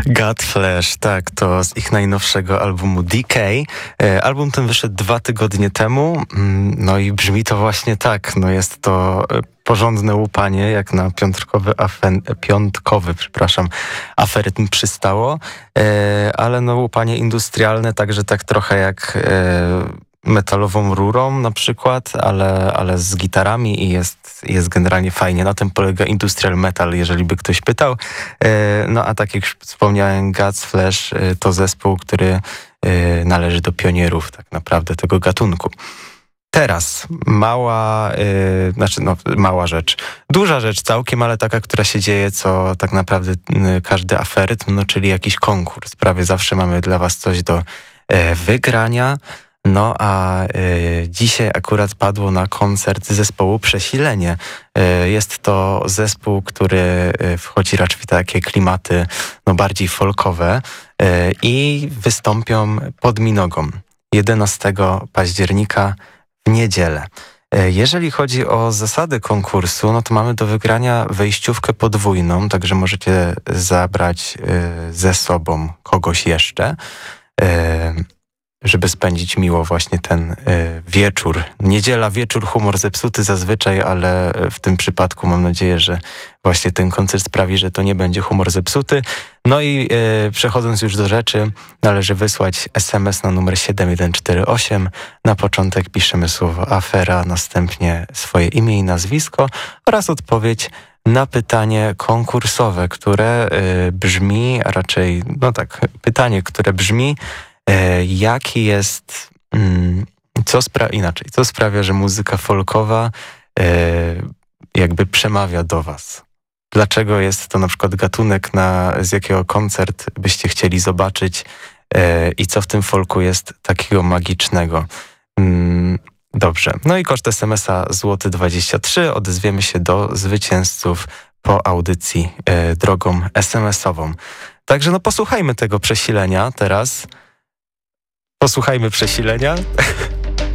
Godflesh, tak, to z ich najnowszego albumu Decay. Album ten wyszedł 2 tygodnie temu, no i brzmi to właśnie tak, no jest to porządne łupanie, jak na piątkowy aferytm przystało, ale no łupanie industrialne, także tak trochę jak metalową rurą na przykład, ale z gitarami i jest generalnie fajnie. Na tym polega industrial metal, jeżeli by ktoś pytał. No a tak jak już wspomniałem, Godflesh to zespół, który należy do pionierów tak naprawdę tego gatunku. Teraz mała rzecz. Duża rzecz całkiem, ale taka, która się dzieje, co tak naprawdę każdy aferytm, no czyli jakiś konkurs. Prawie zawsze mamy dla was coś do wygrania. No a dzisiaj akurat padło na koncert zespołu Przesilenie. Jest to zespół, który wchodzi raczej w takie klimaty no, bardziej folkowe i wystąpią pod Minogą 11 października w niedzielę. Jeżeli chodzi o zasady konkursu, no to mamy do wygrania wejściówkę podwójną, także możecie zabrać ze sobą kogoś jeszcze, żeby spędzić miło właśnie ten wieczór. Niedziela, wieczór, humor zepsuty zazwyczaj, ale w tym przypadku mam nadzieję, że właśnie ten koncert sprawi, że to nie będzie humor zepsuty. No i przechodząc już do rzeczy, należy wysłać SMS na numer 7148. Na początek piszemy słowo afera, następnie swoje imię i nazwisko oraz odpowiedź na pytanie konkursowe, które brzmi, a raczej, no tak, pytanie, które brzmi, jaki jest, co sprawia, że muzyka folkowa jakby przemawia do was? Dlaczego jest to na przykład gatunek, z jakiego koncert byście chcieli zobaczyć i co w tym folku jest takiego magicznego? Dobrze. No i koszt SMS-a złoty 23. Odezwiemy się do zwycięzców po audycji drogą SMS-ową. Także no posłuchajmy tego przesilenia teraz. Posłuchajmy Przesilenia.